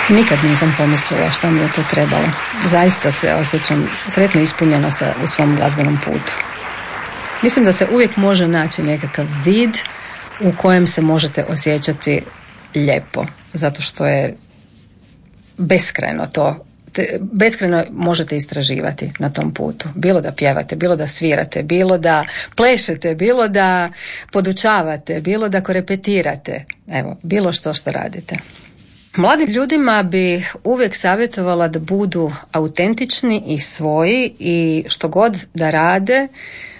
Nikad nisam pomislila šta mi je to trebalo. Zaista se osjećam sretno ispunjena u svom glazbenom putu. Mislim da se uvijek može naći nekakav vid u kojem se možete osjećati lijepo, zato što je beskrajno to. Beskrajno možete istraživati na tom putu. Bilo da pjevate, bilo da svirate, bilo da plešete, bilo da podučavate, bilo da korepetirate. Evo, bilo što radite. Mladim ljudima bi uvijek savjetovala da budu autentični i svoji i što god da rade,